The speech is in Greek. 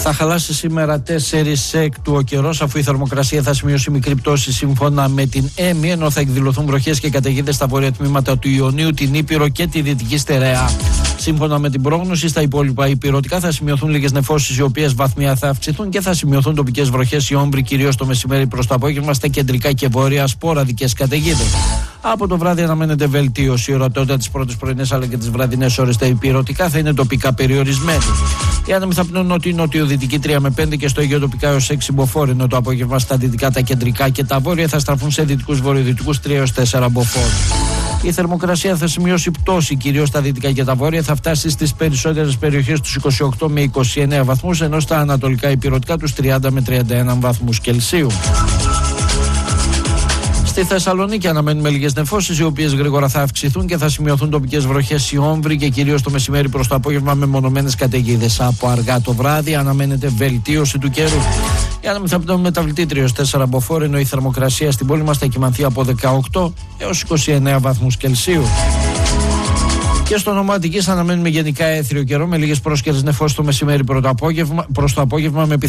Θα χαλάσει σήμερα 4 έκτου ο καιρός, αφού η θερμοκρασία θα σημειώσει μικρή πτώση σύμφωνα με την ΕΜΗ, ενώ θα εκδηλωθούν βροχές και καταιγίδες στα βόρεια τμήματα του Ιωνίου, την Ήπειρο και τη Δυτική Στερεά. Σύμφωνα με την πρόγνωση, στα υπόλοιπα υπηρετικά θα σημειωθούν λίγες νεφώσεις, οι οποίες βαθμία θα αυξηθούν, και θα σημειωθούν τοπικές βροχές ή όμβροι, κυρίως το μεσημέρι προς το απόγευμα, στα κεντρικά και βόρεια σποραδικές καταιγίδες. Από το βράδυ αναμένεται βελτίωση. Η ορατότητα τις πρώτες πρωινές αλλά και τις βραδινές ώρες στα υπηρετικά θα είναι τοπικά περιορισμένη. Οι άνεμοι θα πνέουν νοτιοδυτική 3 με 5 και στο Αιγαίο τοπικά έως 6 μποφόρ, ενώ το απόγευμα στα δυτικά, τα κεντρικά και τα βόρεια θα στραφούν σε δυτικούς βορειοδυτικούς 3 έως 4 μποφόρ. Η θερμοκρασία θα σημειώσει πτώση, κυρίως στα δυτικά και τα βόρεια, θα φτάσει στις περισσότερες περιοχές τους 28 με 29 βαθμούς, ενώ στα ανατολικά υπηρετικά τους 30 με 31 βαθμούς Κελσίου. Στη Θεσσαλονίκη αναμένουμε λίγες νεφώσεις, οι οποίες γρήγορα θα αυξηθούν και θα σημειωθούν τοπικές βροχές ή όμβροι και κυρίως το μεσημέρι προς το απόγευμα με μονομένες καταιγίδες. Από αργά το βράδυ αναμένεται βελτίωση του καιρού. Οι άνεμοι θα πνέουν μεταβλητή 3 έως 4 μποφόρ, ενώ η θερμοκρασία στην πόλη μας θα κυμανθεί από 18 έως 29 βαθμούς Κελσίου. Και στο Νομό Αττικής αναμένουμε γενικά έθριο καιρό με λίγες πρόσκαιρες νεφώσεις το μεσημέρι προς το απόγευμα με